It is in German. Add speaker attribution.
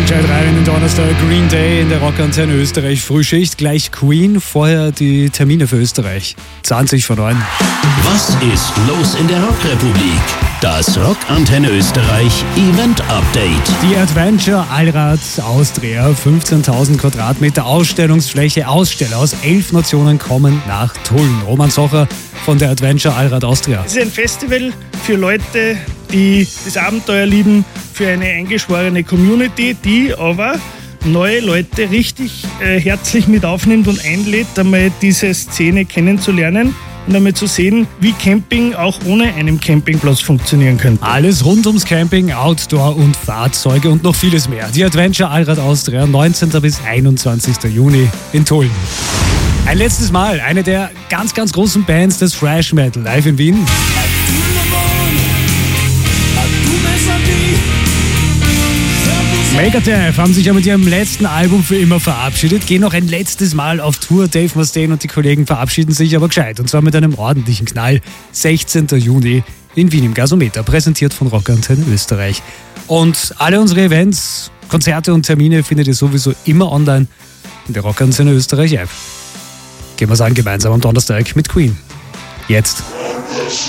Speaker 1: Gescheit rein in den Donnerstag. Green Day in der Rockantenne Österreich. Frühschicht, gleich Queen. Vorher die Termine für Österreich. 20 vor 9.
Speaker 2: Was ist los in der Rockrepublik? Das Rockantenne Österreich Event Update.
Speaker 1: Die Adventure Allrad Austria. 15.000 Quadratmeter Ausstellungsfläche. Aussteller aus 11 Nationen kommen nach Tulln. Roman Socher von der Adventure Allrad Austria.
Speaker 3: Es ist ein Festival für Leute, die das Abenteuer lieben, für eine eingeschworene Community, die aber neue Leute richtig herzlich mit aufnimmt und einlädt, einmal diese Szene kennenzulernen und einmal zu sehen, wie Camping auch ohne einen Campingplatz funktionieren könnte.
Speaker 1: Alles rund ums Camping, Outdoor und Fahrzeuge und noch vieles mehr. Die Adventure Allrad Austria, 19. bis 21. Juni in Tulln. Ein letztes Mal, eine der ganz, ganz großen Bands des Thrash Metal live in Wien. Megadeth haben sich ja mit ihrem letzten Album für immer verabschiedet, gehen noch ein letztes Mal auf Tour. Dave Mustaine und die Kollegen verabschieden sich aber gescheit, und zwar mit einem ordentlichen Knall. 16. Juni in Wien im Gasometer, präsentiert von Rockantenne Österreich. Und alle unsere Events, Konzerte und Termine findet ihr sowieso immer online in der Rockantenne Österreich App. Gehen wir sagen, gemeinsam am Donnerstag mit Queen. Jetzt.